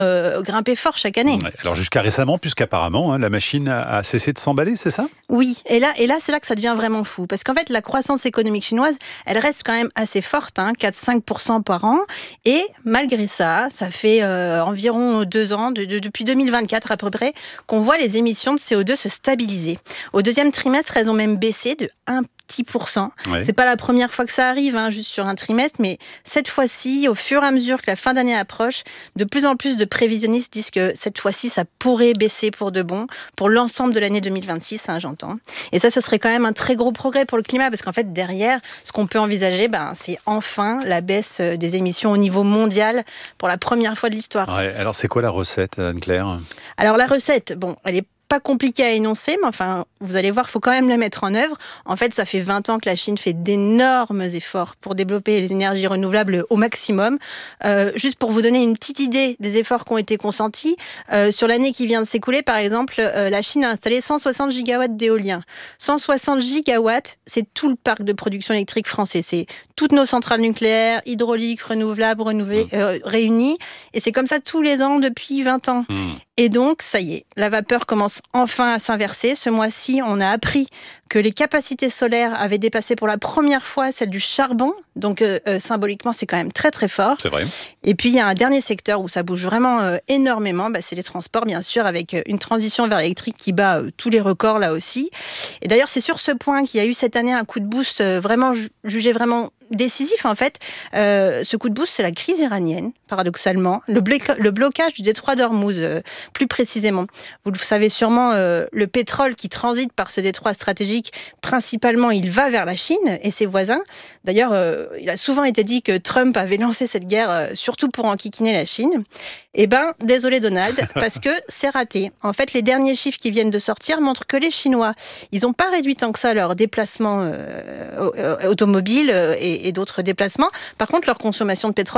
grimper fort chaque année. Ouais. Alors jusqu'à récemment, puisqu'apparemment, la machine a cessé de s'emballer, c'est ça ? Oui, et là, c'est là que ça devient vraiment fou. Parce qu'en fait, la croissance économique chinoise, elle reste quand même assez forte, 4-5% par an. Et malgré ça, ça fait environ 2 ans, depuis 2024 à peu près, qu'on voit les émissions de CO2 se stabiliser. Au deuxième trimestre, elles ont même baissé de 1 petit pourcent. Ouais. C'est pas la première fois que ça arrive, juste sur un trimestre, mais cette fois-ci, au fur et à mesure que la fin d'année approche, de plus en plus de prévisionnistes disent que cette fois-ci, ça pourrait baisser pour de bon, pour l'ensemble de l'année 2026, j'entends. Et ça, ce serait quand même un très gros progrès pour le climat, parce qu'en fait, derrière, ce qu'on peut envisager, c'est enfin la baisse des émissions au niveau mondial pour la première fois de l'histoire. Ouais, alors c'est quoi la recette, Anne-Claire ? Alors la recette, elle est pas compliqué à énoncer, mais enfin, vous allez voir, il faut quand même la mettre en œuvre. En fait, ça fait 20 ans que la Chine fait d'énormes efforts pour développer les énergies renouvelables au maximum. Juste pour vous donner une petite idée des efforts qui ont été consentis, sur l'année qui vient de s'écouler, par exemple, la Chine a installé 160 gigawatts d'éolien. 160 gigawatts, c'est tout le parc de production électrique français. C'est toutes nos centrales nucléaires, hydrauliques, renouvelables, réunies. Et c'est comme ça tous les ans depuis 20 ans. Et donc, ça y est, la vapeur commence enfin à s'inverser. Ce mois-ci, on a appris que les capacités solaires avaient dépassé pour la première fois celles du charbon. Donc, symboliquement, c'est quand même très, très fort. C'est vrai. Et puis, il y a un dernier secteur où ça bouge vraiment énormément. C'est les transports, bien sûr, avec une transition vers l'électrique qui bat tous les records, là aussi. Et d'ailleurs, c'est sur ce point qu'il y a eu cette année un coup de boost vraiment jugé vraiment décisif, en fait. Ce coup de boost, c'est la crise iranienne, paradoxalement. Le blocage du détroit d'Ormuz, plus précisément. Vous le savez sûrement, le pétrole qui transite par ce détroit stratégique, principalement, il va vers la Chine et ses voisins. D'ailleurs, il a souvent été dit que Trump avait lancé cette guerre surtout pour enquiquiner la Chine. Désolé Donald, parce que c'est raté. En fait, les derniers chiffres qui viennent de sortir montrent que les Chinois, ils n'ont pas réduit tant que ça leurs déplacements automobiles et d'autres déplacements. Par contre, leur consommation de pétrole